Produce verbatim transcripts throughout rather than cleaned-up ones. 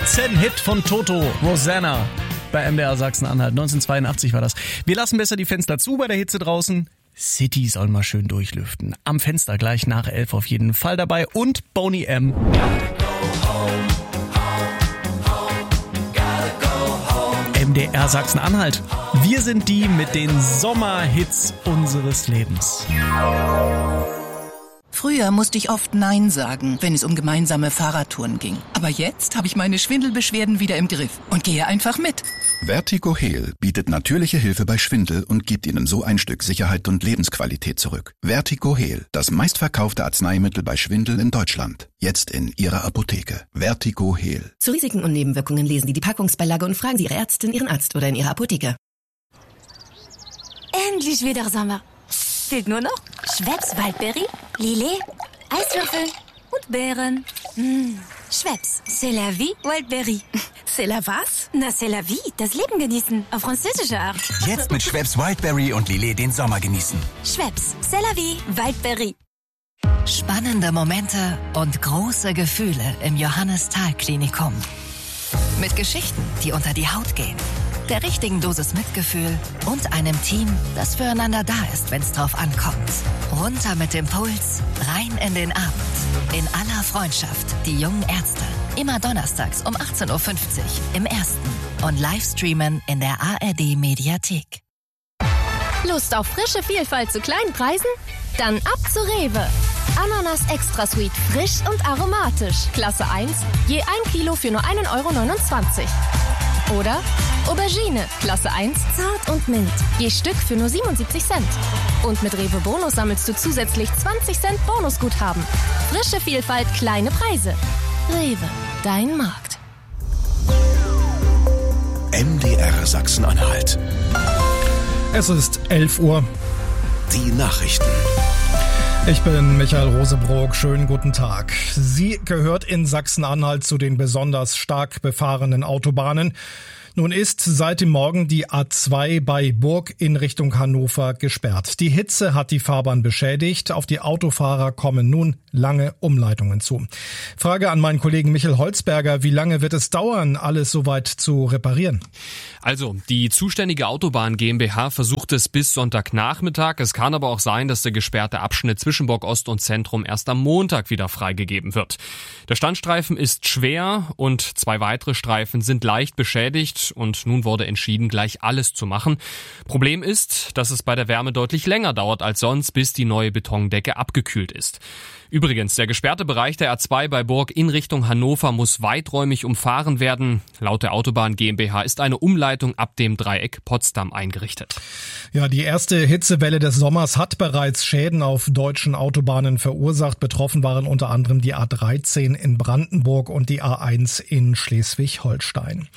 Spitzenhit von Toto, Rosanna. Bei M D R Sachsen-Anhalt. neunzehnhundertzweiundachtzig war das. Wir lassen besser die Fenster zu bei der Hitze draußen. City soll mal schön durchlüften. Am Fenster gleich nach elf auf jeden Fall dabei. Und Boney M. M D R Sachsen-Anhalt. Wir sind die mit den Sommerhits unseres Lebens. Früher musste ich oft Nein sagen, wenn es um gemeinsame Fahrradtouren ging. Aber jetzt habe ich meine Schwindelbeschwerden wieder im Griff und gehe einfach mit. Vertigo Heal bietet natürliche Hilfe bei Schwindel und gibt Ihnen so ein Stück Sicherheit und Lebensqualität zurück. Vertigo Heal, das meistverkaufte Arzneimittel bei Schwindel in Deutschland. Jetzt in Ihrer Apotheke. Vertigo Heal. Zu Risiken und Nebenwirkungen lesen Sie die Packungsbeilage und fragen Sie Ihre Ärztin, Ihren Arzt oder in Ihrer Apotheke. Endlich wieder Sommer. Fehlt nur noch Schweppes Waldberry, Lillet, Eiswürfel und Beeren. Mmh. Schweppes, c'est la vie, Wildberry. C'est la was? Na, c'est la vie, das Leben genießen, auf französische Art. Jetzt mit Schweppes Wildberry und Lillet den Sommer genießen. Schweppes, c'est la vie, Wildberry. Spannende Momente und große Gefühle im Johannes-Thal-Klinikum. Mit Geschichten, die unter die Haut gehen. Der richtigen Dosis Mitgefühl und einem Team, das füreinander da ist, wenn's drauf ankommt. Runter mit dem Puls, rein in den Abend. In aller Freundschaft, die jungen Ärzte. Immer donnerstags um achtzehn Uhr fünfzig im Ersten und Livestreamen in der A R D-Mediathek. Lust auf frische Vielfalt zu kleinen Preisen? Dann ab zu Rewe. Ananas Extra Sweet, frisch und aromatisch. Klasse eins, je ein Kilo für nur ein Euro neunundzwanzig. Oder Aubergine, Klasse eins, zart und mild. Je Stück für nur siebenundsiebzig Cent. Und mit Rewe Bonus sammelst du zusätzlich zwanzig Cent Bonusguthaben. Frische Vielfalt, kleine Preise. Rewe, dein Markt. M D R Sachsen-Anhalt. Es ist elf Uhr. Die Nachrichten. Ich bin Michael Rosebrock. Schönen guten Tag. Sie gehört in Sachsen-Anhalt zu den besonders stark befahrenen Autobahnen. Nun ist seit dem Morgen die A zwei bei Burg in Richtung Hannover gesperrt. Die Hitze hat die Fahrbahn beschädigt. Auf die Autofahrer kommen nun lange Umleitungen zu. Frage an meinen Kollegen Michael Holzberger. Wie lange wird es dauern, alles soweit zu reparieren? Also, die zuständige Autobahn GmbH versucht es bis Sonntagnachmittag. Es kann aber auch sein, dass der gesperrte Abschnitt zwischen Burg Ost und Zentrum erst am Montag wieder freigegeben wird. Der Standstreifen ist schwer und zwei weitere Streifen sind leicht beschädigt und nun wurde entschieden, gleich alles zu machen. Problem ist, dass es bei der Wärme deutlich länger dauert als sonst, bis die neue Betondecke abgekühlt ist. Übrigens, der gesperrte Bereich der A zwei bei Burg in Richtung Hannover muss weiträumig umfahren werden. Laut der Autobahn GmbH ist eine Umleitung ab dem Dreieck Potsdam eingerichtet. Ja, die erste Hitzewelle des Sommers hat bereits Schäden auf deutschen Autobahnen verursacht. Betroffen waren unter anderem die A dreizehn in Brandenburg und die A eins in Schleswig-Holstein.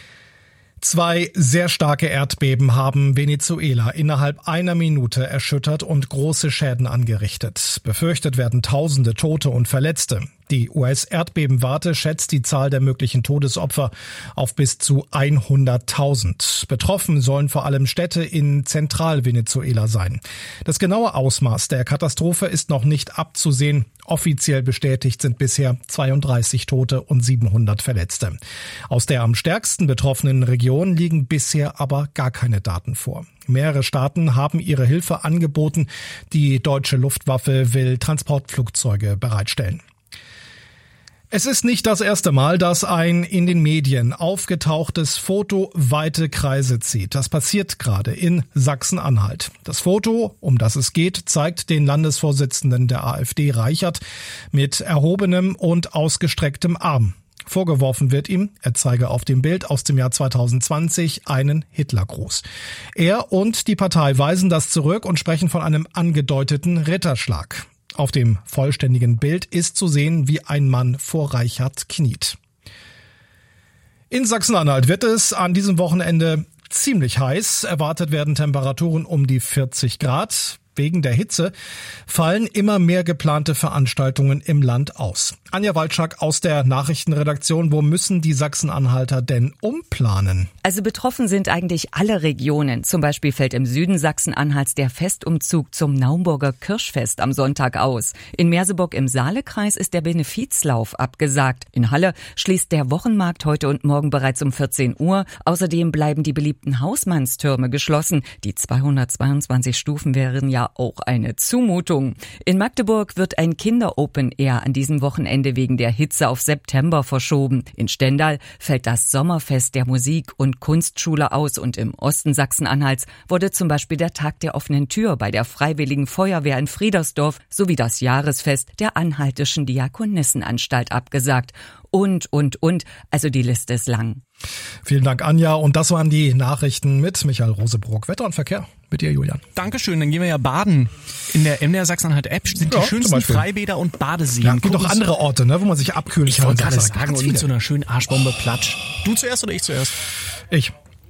Zwei sehr starke Erdbeben haben Venezuela innerhalb einer Minute erschüttert und große Schäden angerichtet. Befürchtet werden Tausende Tote und Verletzte. Die U S-Erdbebenwarte schätzt die Zahl der möglichen Todesopfer auf bis zu hunderttausend. Betroffen sollen vor allem Städte in Zentral-Venezuela sein. Das genaue Ausmaß der Katastrophe ist noch nicht abzusehen. Offiziell bestätigt sind bisher zweiunddreißig Tote und siebenhundert Verletzte. Aus der am stärksten betroffenen Region liegen bisher aber gar keine Daten vor. Mehrere Staaten haben ihre Hilfe angeboten. Die deutsche Luftwaffe will Transportflugzeuge bereitstellen. Es ist nicht das erste Mal, dass ein in den Medien aufgetauchtes Foto weite Kreise zieht. Das passiert gerade in Sachsen-Anhalt. Das Foto, um das es geht, zeigt den Landesvorsitzenden der AfD Reichert mit erhobenem und ausgestrecktem Arm. Vorgeworfen wird ihm, er zeige auf dem Bild aus dem Jahr zweitausendzwanzig einen Hitlergruß. Er und die Partei weisen das zurück und sprechen von einem angedeuteten Ritterschlag. Auf dem vollständigen Bild ist zu sehen, wie ein Mann vor Reichert kniet. In Sachsen-Anhalt wird es an diesem Wochenende ziemlich heiß. Erwartet werden Temperaturen um die vierzig Grad. Wegen der Hitze fallen immer mehr geplante Veranstaltungen im Land aus. Anja Walczak aus der Nachrichtenredaktion. Wo müssen die Sachsen-Anhalter denn umplanen? Also betroffen sind eigentlich alle Regionen. Zum Beispiel fällt im Süden Sachsen-Anhalts der Festumzug zum Naumburger Kirschfest am Sonntag aus. In Merseburg im Saalekreis ist der Benefizlauf abgesagt. In Halle schließt der Wochenmarkt heute und morgen bereits um vierzehn Uhr. Außerdem bleiben die beliebten Hausmannstürme geschlossen. Die zweihundertzweiundzwanzig Stufen wären ja auch eine Zumutung. In Magdeburg wird ein Kinder-Open-Air an diesem Wochenende wegen der Hitze auf September verschoben. In Stendal fällt das Sommerfest der Musik- und Kunstschule aus und im Osten Sachsen-Anhalts wurde zum Beispiel der Tag der offenen Tür bei der Freiwilligen Feuerwehr in Friedersdorf sowie das Jahresfest der Anhaltischen Diakonissenanstalt abgesagt. Und, und, und. Also die Liste ist lang. Vielen Dank, Anja. Und das waren die Nachrichten mit Michael Rosebrock. Wetter und Verkehr mit dir, Julian. Dankeschön. Dann gehen wir ja baden. In der M D R Sachsen-Anhalt-App sind die ja, schönsten Freibäder und Badeseen. Ja, es gibt auch andere Orte, ne, wo man sich abkühlen ich kann. Ich wollte gerade sagen, und mit so einer schönen Arschbombe platsch. Du zuerst oder ich zuerst? Ich.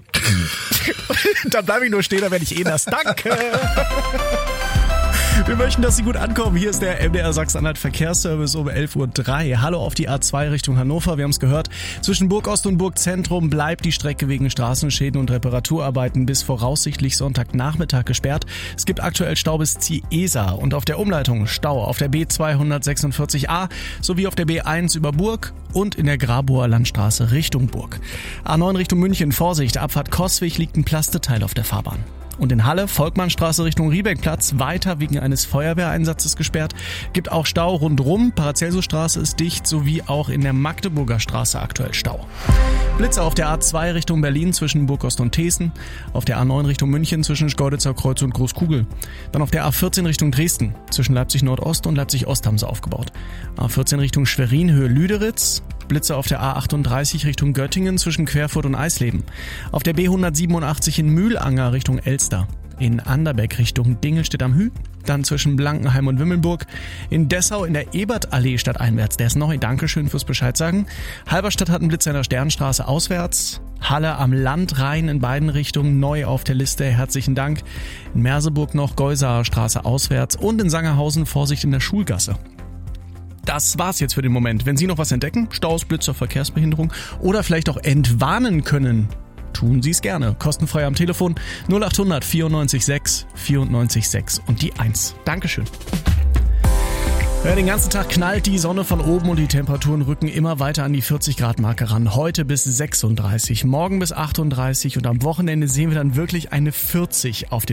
Dann bleibe ich nur stehen, dann werde ich eh nass. Danke. Wir möchten, dass Sie gut ankommen. Hier ist der M D R Sachsen-Anhalt Verkehrsservice um elf Uhr drei. Hallo auf die A zwei Richtung Hannover. Wir haben es gehört. Zwischen Burgost und Burgzentrum bleibt die Strecke wegen Straßenschäden und Reparaturarbeiten bis voraussichtlich Sonntagnachmittag gesperrt. Es gibt aktuell Stau bis Ziesa und auf der Umleitung Stau auf der B zweihundertsechsundvierzig A sowie auf der B eins über Burg und in der Grabower Landstraße Richtung Burg. A neun Richtung München, Vorsicht, Abfahrt Coswig liegt ein Plasteteil auf der Fahrbahn. Und in Halle, Volkmannstraße Richtung Riebeckplatz, weiter wegen eines Feuerwehreinsatzes gesperrt. Gibt auch Stau rundrum, Paracelsusstraße ist dicht, sowie auch in der Magdeburger Straße aktuell Stau. Blitze auf der A zwei Richtung Berlin zwischen Burgost und Thesen, auf der A neun Richtung München zwischen Schkeuditzer Kreuz und Großkugel. Dann auf der A vierzehn Richtung Dresden, zwischen Leipzig Nordost und Leipzig Ost haben sie aufgebaut. A vierzehn Richtung Schwerin, Höhe Lüderitz. Blitze auf der A achtunddreißig Richtung Göttingen zwischen Querfurt und Eisleben. Auf der B hundertsiebenundachtzig in Mühlanger Richtung Elster. In Anderbeck Richtung Dingelstedt am Hü. Dann zwischen Blankenheim und Wimmelburg. In Dessau in der Ebertallee stadteinwärts. Der ist neu. Dankeschön fürs Bescheid sagen. Halberstadt hat einen Blitzer in der Sternstraße auswärts. Halle am Landrain in beiden Richtungen neu auf der Liste. Herzlichen Dank. In Merseburg noch Geusaer Straße auswärts. Und in Sangerhausen Vorsicht in der Schulgasse. Das war's jetzt für den Moment. Wenn Sie noch was entdecken, Staus, Blitzer, Verkehrsbehinderung oder vielleicht auch entwarnen können, tun Sie es gerne. Kostenfrei am Telefon null achthundert vierundneunzig sechs vierundneunzig sechs und die eins. Dankeschön. Ja, den ganzen Tag knallt die Sonne von oben und die Temperaturen rücken immer weiter an die vierzig Grad Marke ran. Heute bis sechsunddreißig, morgen bis achtunddreißig und am Wochenende sehen wir dann wirklich eine vierzig auf dem